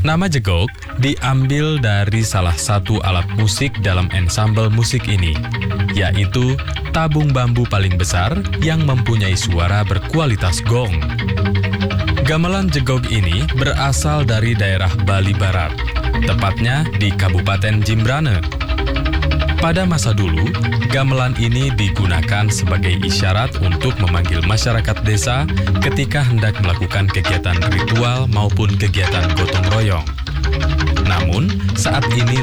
Nama jegok diambil dari salah satu alat musik dalam ensembel musik ini, yaitu tabung bambu paling besar yang mempunyai suara berkualitas gong. Gamelan jegok ini berasal dari daerah Bali Barat, tepatnya di Kabupaten Jembrane. Pada masa dulu, gamelan ini digunakan sebagai isyarat untuk memanggil masyarakat desa ketika hendak melakukan kegiatan ritual maupun kegiatan gotong royong. Namun, saat ini